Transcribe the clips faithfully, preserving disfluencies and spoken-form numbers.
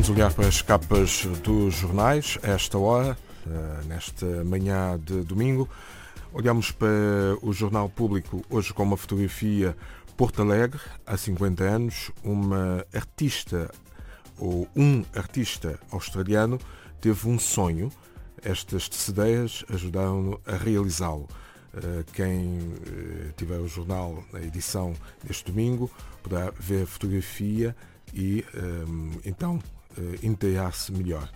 Vamos olhar para as capas dos jornais a esta hora, nesta manhã de domingo. Olhamos para o Jornal Público hoje com uma fotografia Porto Alegre, há cinquenta anos. Uma artista, ou um artista australiano, teve um sonho. Estas ideias ajudaram-no a realizá-lo. Quem tiver o jornal na edição deste domingo poderá ver a fotografia e então inteirar-se melhor.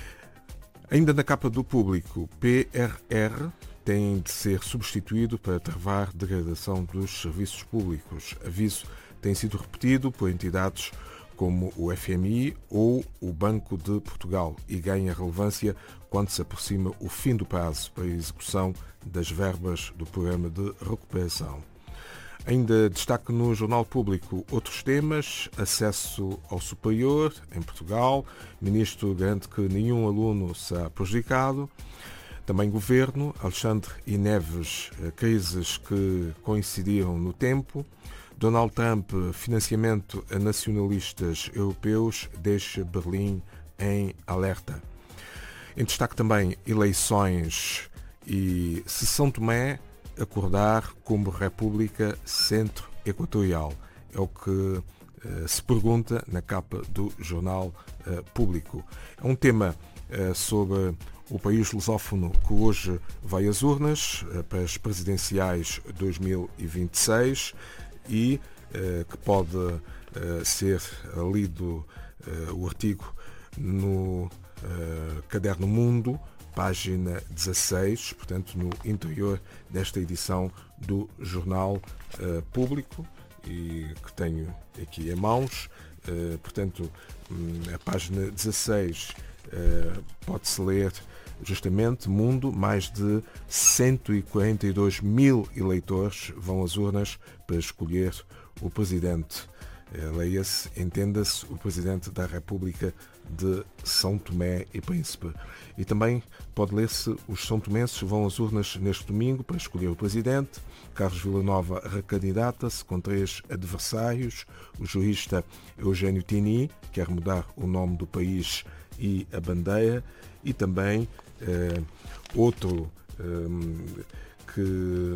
Ainda na capa do Público, P R R tem de ser substituído para travar degradação dos serviços públicos. Aviso tem sido repetido por entidades como o F M I ou o Banco de Portugal e ganha relevância quando se aproxima o fim do prazo para a execução das verbas do Programa de Recuperação. Ainda destaque no Jornal Público outros temas: acesso ao superior em Portugal, ministro garante que nenhum aluno será prejudicado. Também Governo, Alexandre e Neves, crises que coincidiram no tempo. Donald Trump, financiamento a nacionalistas europeus, deixa Berlim em alerta. Em destaque também eleições e se São Tomé acordar como República Centro-Equatorial. É o que uh, se pergunta na capa do Jornal uh, Público. É um tema uh, sobre o país lusófono que hoje vai às urnas uh, para as presidenciais dois mil e vinte e seis e uh, que pode uh, ser lido uh, o artigo no uh, Caderno Mundo, página dezasseis, portanto, no interior desta edição do Jornal uh, Público, e que tenho aqui em mãos. Uh, portanto, um, a página dezasseis uh, pode-se ler justamente Mundo. Mais de cento e quarenta e dois mil eleitores vão às urnas para escolher o Presidente. Uh, leia-se, entenda-se, o Presidente da República de São Tomé e Príncipe. E também pode ler-se: os são tomenses vão às urnas neste domingo para escolher o Presidente. Carlos Villanova recandidata-se com três adversários. O jurista Eugênio Tini quer mudar o nome do país e a bandeira. E também eh, outro eh, que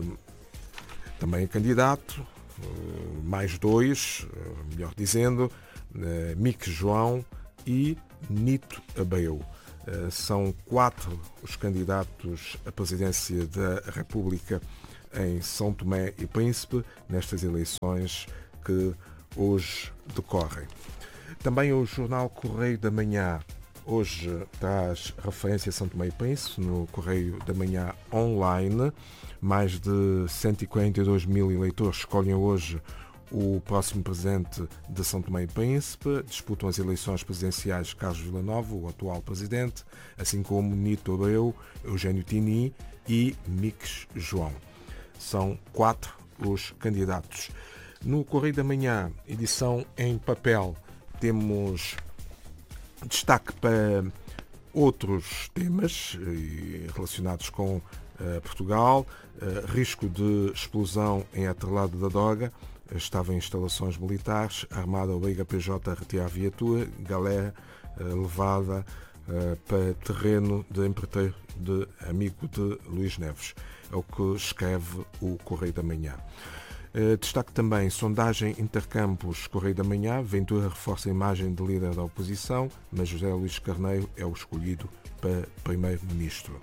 também é candidato, eh, mais dois, eh, melhor dizendo, eh, Mick João e Nito Abreu. Uh, são quatro os candidatos à presidência da República em São Tomé e Príncipe nestas eleições que hoje decorrem. Também o Jornal Correio da Manhã hoje traz referência a São Tomé e Príncipe no Correio da Manhã online. Mais de cento e quarenta e dois mil eleitores escolhem hoje o próximo presidente de São Tomé e Príncipe. Disputam as eleições presidenciais Carlos Villanova, o atual presidente, assim como Nito Abreu, Eugênio Tini e Mick João. São quatro os candidatos. No Correio da Manhã, edição em papel, temos destaque para outros temas relacionados com uh, Portugal. Uh, risco de explosão em Atrelado da Doga. Estava em instalações militares, a Armada obriga a P J a retirar a viatura, galera uh, levada uh, para terreno de empreiteiro de amigo de Luís Neves. É o que escreve o Correio da Manhã. Uh, destaque também sondagem Intercampos Correio da Manhã. Ventura reforça a imagem de líder da oposição, mas José Luís Carneiro é o escolhido para primeiro-ministro.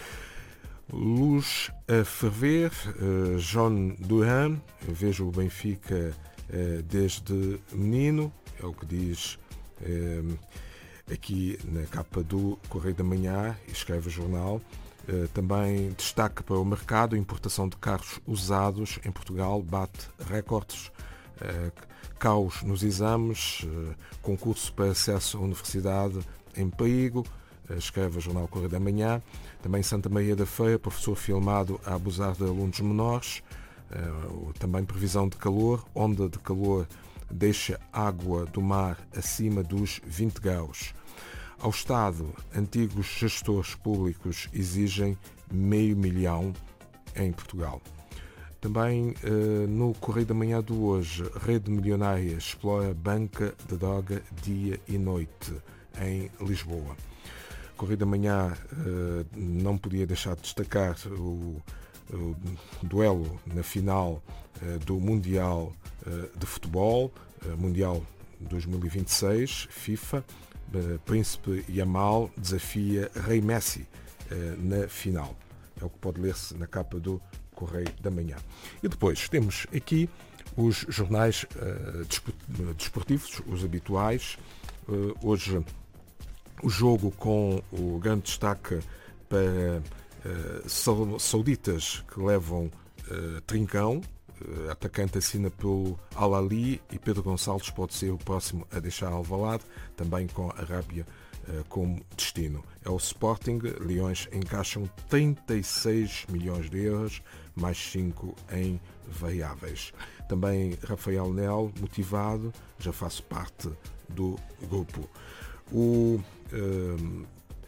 Luz a ferver, uh, John Duran, vejo o Benfica uh, desde menino, é o que diz uh, aqui na capa do Correio da Manhã, escreve o jornal. Uh, também destaque para o mercado: importação de carros usados em Portugal bate recordes. Uh, caos nos exames, uh, concurso para acesso à universidade em perigo. Escreve o Jornal Correio da Manhã. Também Santa Maria da Feira, professor filmado a abusar de alunos menores. Também previsão de calor, onda de calor deixa água do mar acima dos vinte graus. Ao Estado, antigos gestores públicos exigem meio milhão em Portugal. Também no Correio da Manhã do hoje, rede milionária explora banca de droga dia e noite. em Lisboa. Corrida amanhã não podia deixar de destacar o, o duelo na final do Mundial de Futebol, Mundial dois mil e vinte e seis, FIFA. Príncipe Yamal desafia Rei Messi na final. É o que pode ler-se na capa do Correio da Manhã. E depois temos aqui os jornais uh, desportivos, os habituais. Uh, hoje o jogo com o grande destaque para uh, sauditas que levam uh, Trincão. Uh, atacante assina pelo Al-Ahly e Pedro Gonçalves pode ser o próximo a deixar Alvalade, também com a Arábia uh, como destino. É o Sporting. Leões encaixam trinta e seis milhões de euros, mais cinco em variáveis. Também Rafael Leal, motivado, já faço parte do grupo. O uh,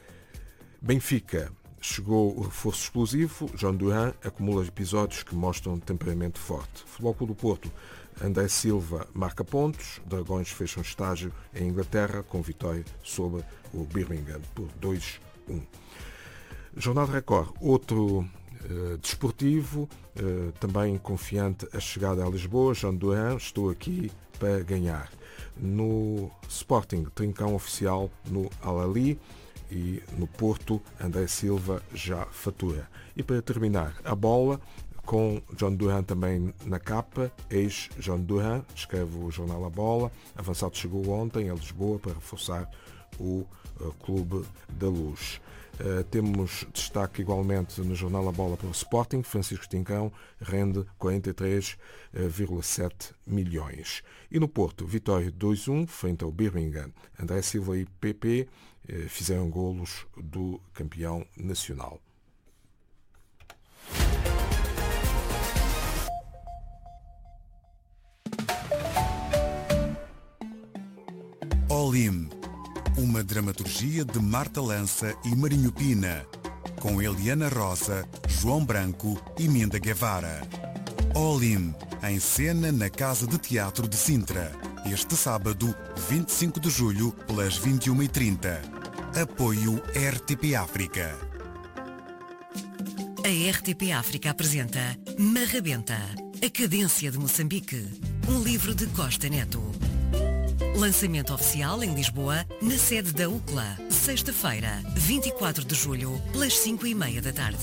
Benfica chegou o reforço explosivo. João Duran acumula episódios que mostram temperamento forte. Futebol Clube do Porto. André Silva marca pontos. Dragões fecham estágio em Inglaterra com vitória sobre o Birmingham por dois a um. Jornal de Record. Outro uh, desportivo, uh, também confiante a chegada a Lisboa. João Duran, estou aqui para ganhar. No Sporting, Trincão oficial no Al-Ahly. E no Porto, André Silva já fatura. E para terminar, a bola, com John Duran também na capa. Ex-John Duran, escreve o jornal A Bola. Avançado chegou ontem a Lisboa para reforçar o uh, Clube da Luz. Uh, temos destaque igualmente no jornal A Bola para o Sporting. Francisco Trincão rende quarenta e três vírgula sete milhões. E no Porto, vitória dois a um frente ao Birmingham. André Silva e P P uh, fizeram golos do campeão nacional. Olim, uma dramaturgia de Marta Lança e Marinho Pina, com Eliana Rosa, João Branco e Minda Guevara. Olim, em cena na Casa de Teatro de Sintra, este sábado, vinte e cinco de julho, pelas vinte e uma e trinta. Apoio R T P África. A R T P África apresenta Marrabenta, a cadência de Moçambique, um livro de Costa Neto. Lançamento oficial em Lisboa, na sede da U C L A, sexta-feira, vinte e quatro de julho, pelas cinco e meia da tarde.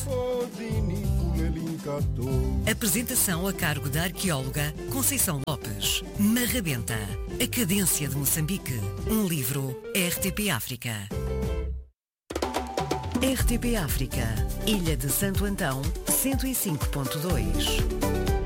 Apresentação a cargo da arqueóloga Conceição Lopes. Marrabenta, a cadência de Moçambique, um livro R T P África. R T P África, Ilha de Santo Antão, cento e cinco ponto dois.